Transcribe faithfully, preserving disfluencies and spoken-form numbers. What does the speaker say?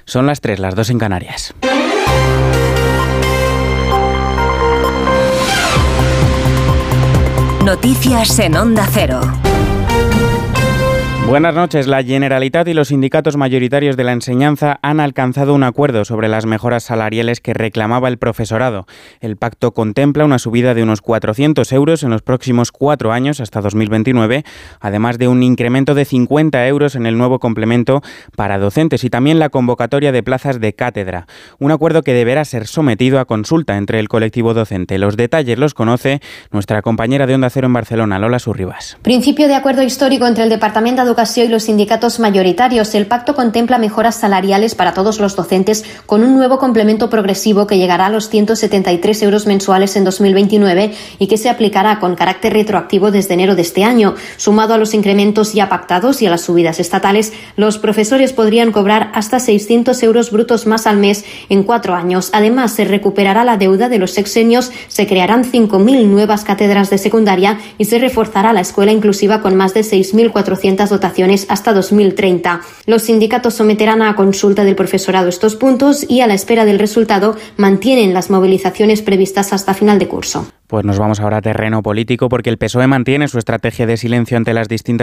Son las tres, las dos en Canarias. Noticias en Onda Cero. Buenas noches. La Generalitat y los sindicatos mayoritarios de la enseñanza han alcanzado un acuerdo sobre las mejoras salariales que reclamaba el profesorado. El pacto contempla una subida de unos cuatrocientos euros en los próximos cuatro años hasta dos mil veintinueve, además de un incremento de cincuenta euros en el nuevo complemento para docentes y también la convocatoria de plazas de cátedra. Un acuerdo que deberá ser sometido a consulta entre el colectivo docente. Los detalles los conoce nuestra compañera de Onda Cero en Barcelona, Lola Surribas. Principio de acuerdo histórico entre el Departamento de Educación y los sindicatos mayoritarios. El pacto contempla mejoras salariales para todos los docentes con un nuevo complemento progresivo que llegará a los ciento setenta y tres euros mensuales en dos mil veintinueve y que se aplicará con carácter retroactivo desde enero de este año. Sumado a los incrementos ya pactados y a las subidas estatales, los profesores podrían cobrar hasta seiscientos euros brutos más al mes en cuatro años. Además, se recuperará la deuda de los sexenios, se crearán cinco mil nuevas cátedras de secundaria y se reforzará la escuela inclusiva con más de seis mil cuatrocientas dotaciones hasta dos mil treinta. Los sindicatos someterán a consulta del profesorado estos puntos y, a la espera del resultado, mantienen las movilizaciones previstas hasta final de curso. Pues nos vamos ahora a terreno político porque el P S O E mantiene su estrategia de silencio ante las distintas